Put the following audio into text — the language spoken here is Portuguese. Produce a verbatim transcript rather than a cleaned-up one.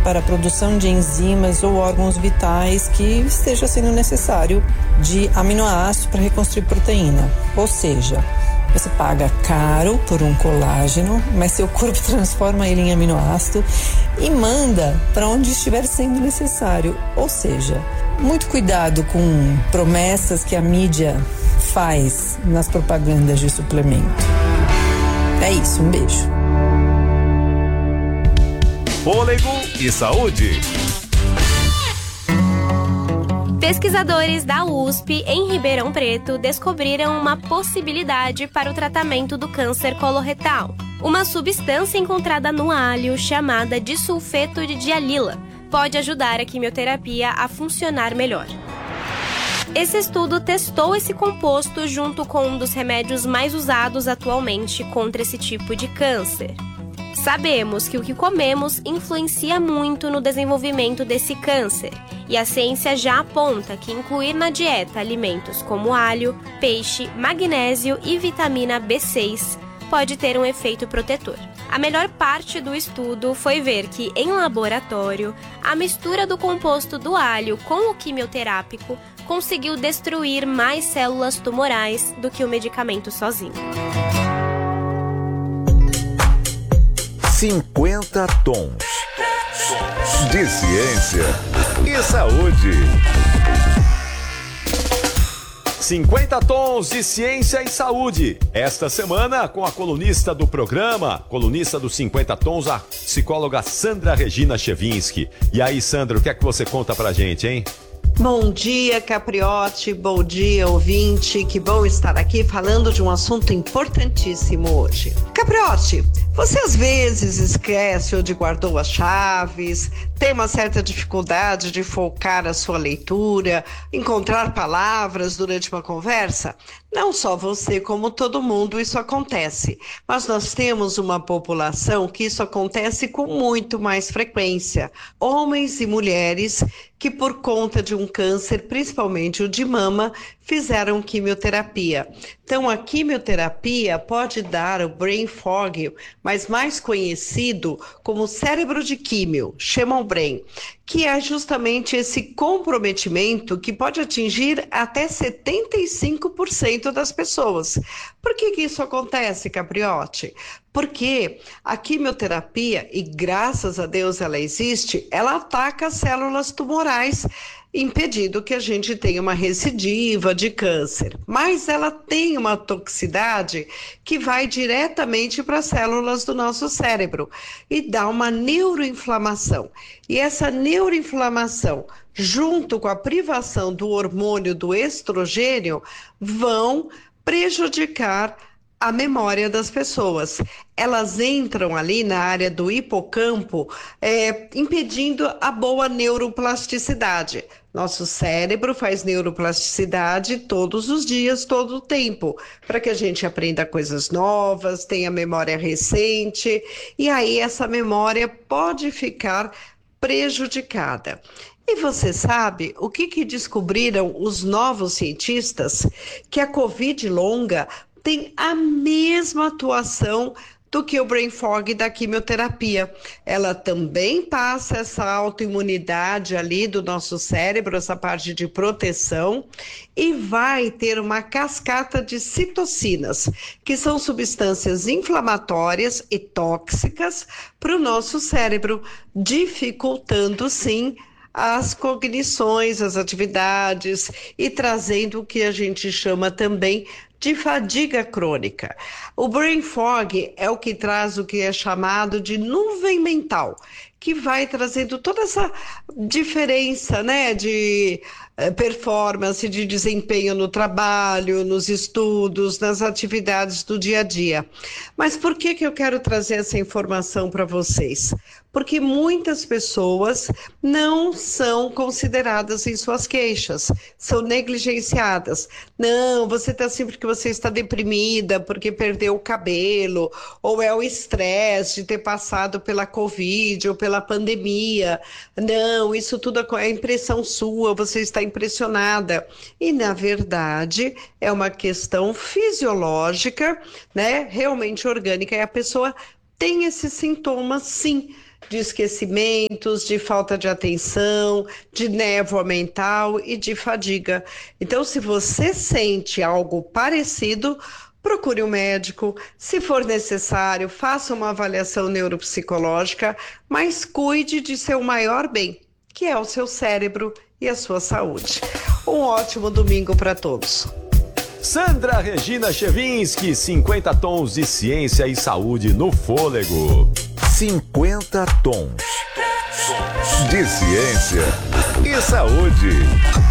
para a produção de enzimas ou órgãos vitais que esteja sendo necessário de aminoácido para reconstruir proteína. Ou seja, você paga caro por um colágeno, mas seu corpo transforma ele em aminoácido e manda para onde estiver sendo necessário. Ou seja, muito cuidado com promessas que a mídia faz nas propagandas de suplemento. É isso, um beijo. Fôlego e saúde. Pesquisadores da U S P em Ribeirão Preto descobriram uma possibilidade para o tratamento do câncer coloretal. Uma substância encontrada no alho chamada disulfeto de dialila pode ajudar a quimioterapia a funcionar melhor. Esse estudo testou esse composto junto com um dos remédios mais usados atualmente contra esse tipo de câncer. Sabemos que o que comemos influencia muito no desenvolvimento desse câncer, e a ciência já aponta que incluir na dieta alimentos como alho, peixe, magnésio e vitamina B seis pode ter um efeito protetor. A melhor parte do estudo foi ver que, em laboratório, a mistura do composto do alho com o quimioterápico conseguiu destruir mais células tumorais do que o medicamento sozinho. cinquenta tons de ciência e saúde. cinquenta tons de ciência e saúde. Esta semana, com a colunista do programa, colunista dos cinquenta tons, a psicóloga Sandra Regina Chevinski. E aí, Sandra, o que é que você conta pra gente, hein? Bom dia, Capriotti, bom dia, ouvinte, que bom estar aqui falando de um assunto importantíssimo hoje. Capriotti, você às vezes esquece onde guardou as chaves, tem uma certa dificuldade de focar a sua leitura, encontrar palavras durante uma conversa? Não só você, como todo mundo, isso acontece, mas nós temos uma população que isso acontece com muito mais frequência. Homens e mulheres que, por conta de um câncer, principalmente o de mama, fizeram quimioterapia. Então, a quimioterapia pode dar o brain fog, mas mais conhecido como cérebro de químio, chamam brain, que é justamente esse comprometimento que pode atingir até setenta e cinco por cento das pessoas. Por que que isso acontece, Capriotti? Porque a quimioterapia, e graças a Deus ela existe, ela ataca as células tumorais, impedindo que a gente tenha uma recidiva de câncer. Mas ela tem uma toxicidade que vai diretamente para as células do nosso cérebro e dá uma neuroinflamação. E essa neuroinflamação, junto com a privação do hormônio do estrogênio, vão prejudicar a memória das pessoas. Elas entram ali na área do hipocampo, é, impedindo a boa neuroplasticidade. Nosso cérebro faz neuroplasticidade todos os dias, todo o tempo, para que a gente aprenda coisas novas, tenha memória recente, e aí essa memória pode ficar prejudicada. E você sabe o que, que descobriram os novos cientistas? Que a Covid longa tem a mesma atuação do que o brain fog da quimioterapia. Ela também passa essa autoimunidade ali do nosso cérebro, essa parte de proteção, e vai ter uma cascata de citocinas, que são substâncias inflamatórias e tóxicas para o nosso cérebro, dificultando sim as cognições, as atividades e trazendo o que a gente chama também de fadiga crônica. O brain fog é o que traz o que é chamado de nuvem mental, que vai trazendo toda essa diferença, né, de performance, de desempenho no trabalho, nos estudos, nas atividades do dia a dia. Mas por que que eu quero trazer essa informação para vocês? Porque muitas pessoas não são consideradas em suas queixas, são negligenciadas. Não, você está assim porque você está deprimida, porque perdeu o cabelo, ou é o estresse de ter passado pela Covid ou pela pandemia. Não, isso tudo é impressão sua, você está impressionada. E, na verdade, é uma questão fisiológica, né, realmente orgânica, e a pessoa tem esses sintomas, sim, de esquecimentos, de falta de atenção, de névoa mental e de fadiga. Então, se você sente algo parecido, procure um médico. Se for necessário, faça uma avaliação neuropsicológica, mas cuide de seu maior bem, que é o seu cérebro e a sua saúde. Um ótimo domingo para todos. Sandra Regina Chevinski, cinquenta tons de ciência e saúde no fôlego. cinquenta tons de ciência e saúde.